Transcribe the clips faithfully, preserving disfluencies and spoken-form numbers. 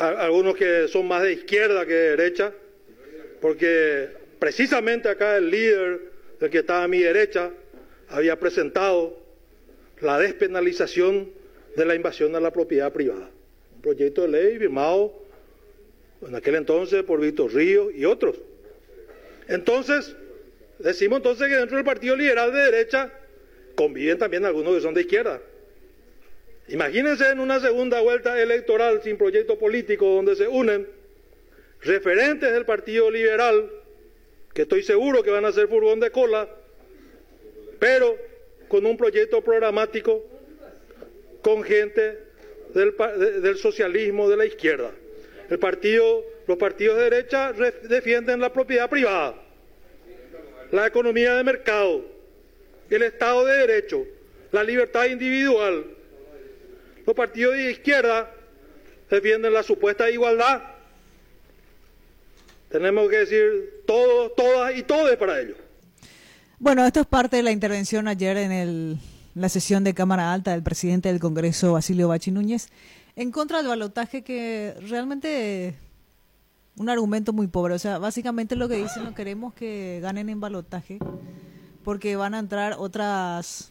algunos que son más de izquierda que de derecha, porque precisamente acá el líder, el que estaba a mi derecha, había presentado la despenalización de la invasión a la propiedad privada. Un proyecto de ley firmado en aquel entonces por Víctor Ríos y otros. Entonces, decimos entonces que dentro del Partido Liberal de derecha conviven también algunos que son de izquierda. Imagínense en una segunda vuelta electoral sin proyecto político donde se unen referentes del Partido Liberal, que estoy seguro que van a ser furgón de cola, pero con un proyecto programático con gente del, del socialismo de la izquierda. El partido, los partidos de derecha defienden la propiedad privada, la economía de mercado, el Estado de Derecho, la libertad individual. Los partidos de izquierda defienden la supuesta igualdad. Tenemos que decir todos, todas y todes para ello. Bueno, esto es parte de la intervención ayer en el, la sesión de Cámara Alta del presidente del Congreso, Basilio Bachi Núñez, en contra del balotaje, que realmente un argumento muy pobre. O sea, básicamente lo que dicen, no queremos que ganen en balotaje porque van a entrar otras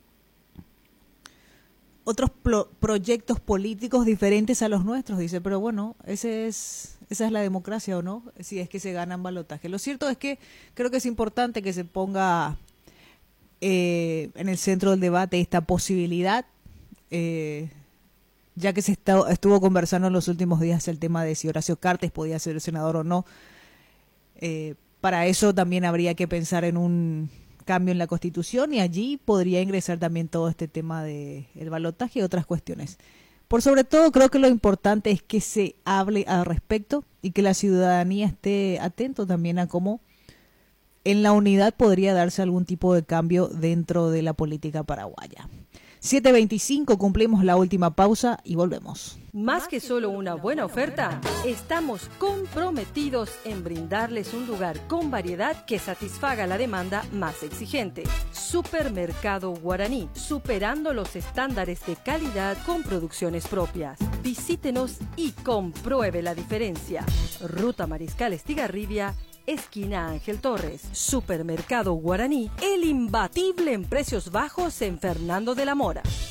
otros pro, proyectos políticos diferentes a los nuestros, dice, pero bueno, ese es esa es la democracia, ¿o no? Si es que se ganan balotaje. Lo cierto es que creo que es importante que se ponga eh, en el centro del debate esta posibilidad, eh, ya que se está, estuvo conversando en los últimos días el tema de si Horacio Cartes podía ser senador o no. Eh, para eso también habría que pensar en un cambio en la Constitución, y allí podría ingresar también todo este tema de el balotaje y otras cuestiones. Por sobre todo, creo que lo importante es que se hable al respecto y que la ciudadanía esté atento también a cómo en la unidad podría darse algún tipo de cambio dentro de la política paraguaya. siete veinticinco, cumplimos la última pausa y volvemos. Más que solo una buena oferta, estamos comprometidos en brindarles un lugar con variedad que satisfaga la demanda más exigente. Supermercado Guaraní, superando los estándares de calidad con producciones propias. Visítenos y compruebe la diferencia. Ruta Mariscal Estigarribia, esquina Ángel Torres. Supermercado Guaraní, el imbatible en precios bajos en Fernando de la Mora.